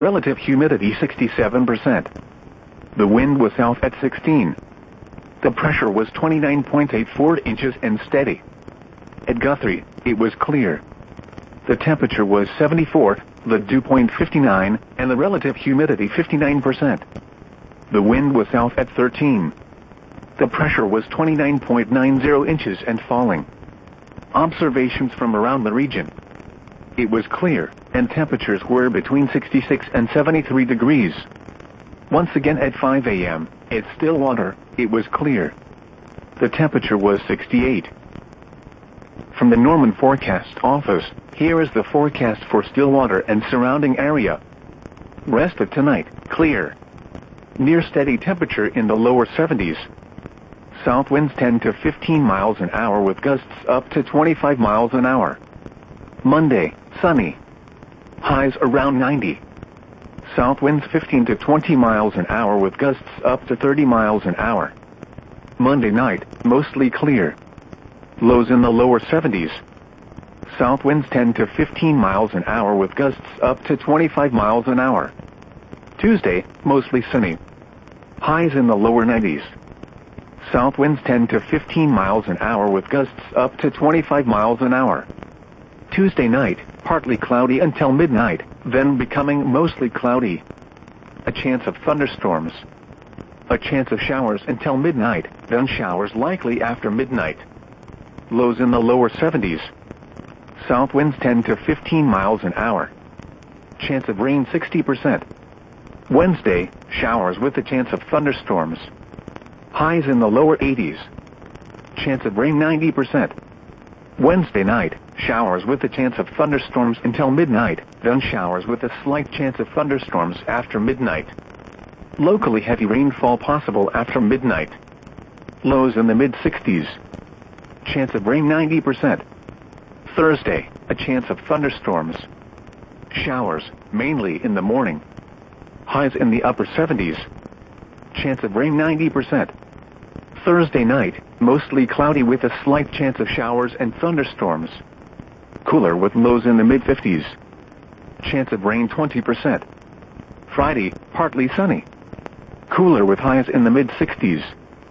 Relative humidity 67%. The wind was south at 16. The pressure was 29.84 inches and steady. At Guthrie, it was clear. The temperature was 74, the dew point 59, and the relative humidity 59%. The wind was south at 13. The pressure was 29.90 inches and falling. Observations from around the region. It was clear, and temperatures were between 66 and 73 degrees. Once again at 5 a.m., at Stillwater, it was clear. The temperature was 68. From the Norman Forecast Office, here is the forecast for Stillwater and surrounding area. Rest of tonight, clear. Near steady temperature in the lower 70s. South winds 10 to 15 miles an hour with gusts up to 25 miles an hour. Monday, sunny. Highs around 90. South winds 15 to 20 miles an hour with gusts up to 30 miles an hour. Monday night, mostly clear. Lows in the lower 70s. South winds 10 to 15 miles an hour with gusts up to 25 miles an hour. Tuesday, mostly sunny. Highs in the lower 90s. South winds 10 to 15 miles an hour with gusts up to 25 miles an hour. Tuesday night, partly cloudy until midnight, then becoming mostly cloudy. A chance of thunderstorms. A chance of showers until midnight, then showers likely after midnight. Lows in the lower 70s. South winds 10 to 15 miles an hour. Chance of rain 60%. Wednesday, showers with a chance of thunderstorms. Highs in the lower 80s. Chance of rain 90%. Wednesday night, showers with a chance of thunderstorms until midnight, then showers with a slight chance of thunderstorms after midnight. Locally heavy rainfall possible after midnight. Lows in the mid-60s. Chance of rain 90%. Thursday, a chance of thunderstorms. Showers, mainly in the morning. Highs in the upper 70s. Chance of rain 90%. Thursday night, mostly cloudy with a slight chance of showers and thunderstorms. Cooler with lows in the mid-50s. Chance of rain 20%. Friday, partly sunny. Cooler with highs in the mid-60s.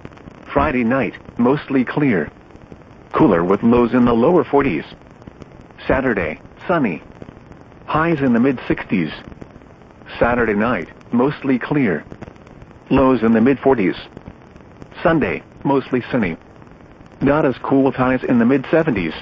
Friday night, mostly clear. Cooler with lows in the lower 40s. Saturday, sunny. Highs in the mid-60s. Saturday night, mostly clear. Lows in the mid-40s. Sunday, mostly sunny. Not as cool with highs in the mid-70s.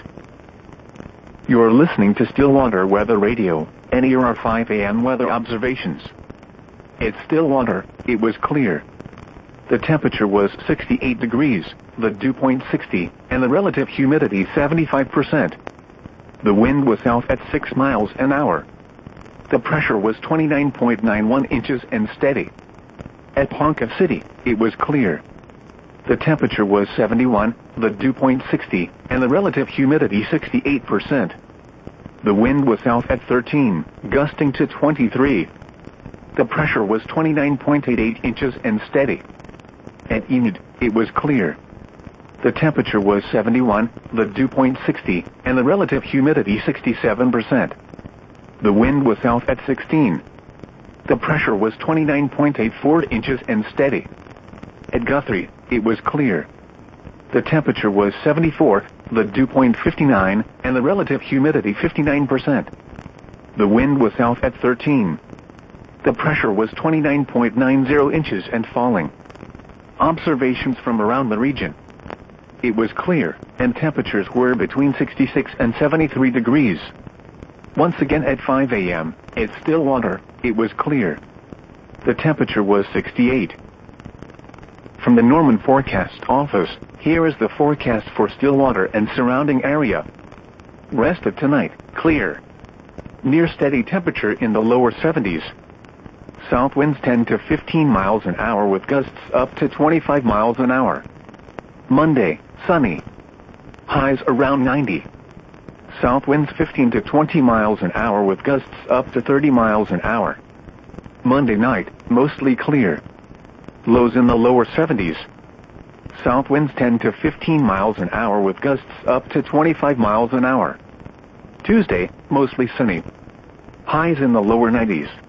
You're listening to Stillwater Weather Radio, and here are 5 a.m. weather observations. At Stillwater, it was clear. The temperature was 68 degrees, the dew point 60, and the relative humidity 75%. The wind was south at 6 miles an hour. The pressure was 29.91 inches and steady. At Ponca City, it was clear. The temperature was 71, the dew point 60, and the relative humidity 68%. The wind was south at 13, gusting to 23. The pressure was 29.88 inches and steady. At Enid, it was clear. The temperature was 71, the dew point 60, and the relative humidity 67%. The wind was south at 16. The pressure was 29.84 inches and steady. At Guthrie, it was clear. The temperature was 74, the dew point 59, and the relative humidity 59%. The wind was south at 13. The pressure was 29.90 inches and falling. Observations from around the region. It was clear, and temperatures were between 66 and 73 degrees. Once again at 5 a.m., at Stillwater, it was clear. The temperature was 68. From the Norman Forecast Office, here is the forecast for Stillwater and surrounding area. Rest of tonight, clear. Near steady temperature in the lower 70s. South winds 10 to 15 miles an hour with gusts up to 25 miles an hour. Monday, sunny. Highs around 90. South winds 15 to 20 miles an hour with gusts up to 30 miles an hour. Monday night, mostly clear. Lows in the lower 70s. South winds 10 to 15 miles an hour with gusts up to 25 miles an hour. Tuesday, mostly sunny. Highs in the lower 90s.